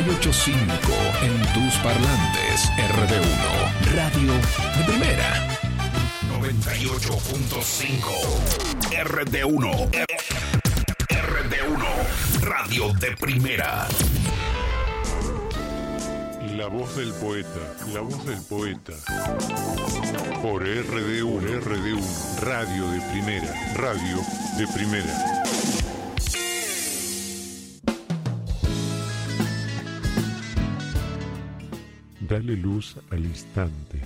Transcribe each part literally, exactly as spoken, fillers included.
y ocho punto cinco en tus parlantes. R D uno, radio de primera. noventa y ocho punto cinco R D uno. R D uno, radio de primera. La voz del poeta, la voz del poeta. Por R D uno, R D uno, radio de primera, radio de primera. Dale luz al instante.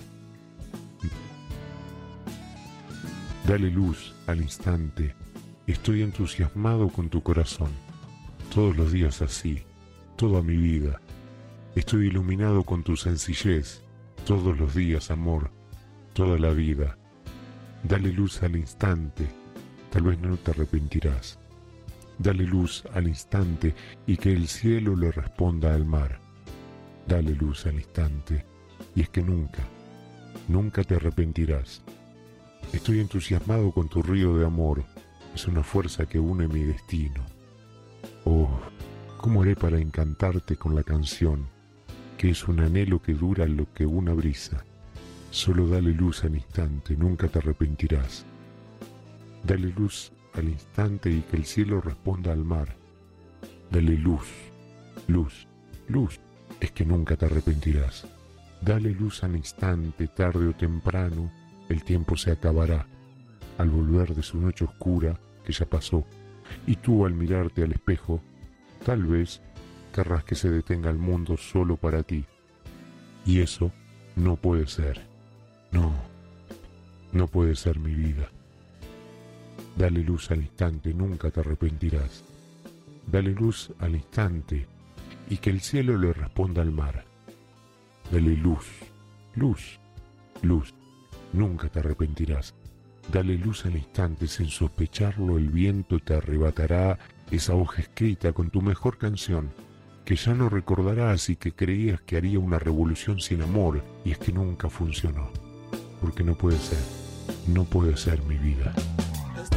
Dale luz al instante. Estoy entusiasmado con tu corazón. Todos los días así, toda mi vida. Estoy iluminado con tu sencillez. Todos los días, amor, toda la vida. Dale luz al instante. Tal vez no te arrepentirás. Dale luz al instante y que el cielo le responda al mar. Dale luz al instante, y es que nunca, nunca te arrepentirás. Estoy entusiasmado con tu río de amor, es una fuerza que une mi destino. Oh, ¿cómo haré para encantarte con la canción, que es un anhelo que dura lo que una brisa? Solo dale luz al instante, nunca te arrepentirás. Dale luz al instante y que el cielo responda al mar. Dale luz, luz, luz. Es que nunca te arrepentirás. Dale luz al instante, tarde o temprano, el tiempo se acabará, al volver de su noche oscura que ya pasó, y tú al mirarte al espejo, tal vez querrás que se detenga el mundo solo para ti. Y eso no puede ser. No, no puede ser mi vida. Dale luz al instante, nunca te arrepentirás. Dale luz al instante, y que el cielo le responda al mar. Dale luz, luz, luz, nunca te arrepentirás. Dale luz al instante, sin sospecharlo el viento te arrebatará esa hoja escrita con tu mejor canción, que ya no recordarás y que creías que haría una revolución sin amor, y es que nunca funcionó. Porque no puede ser, no puede ser mi vida.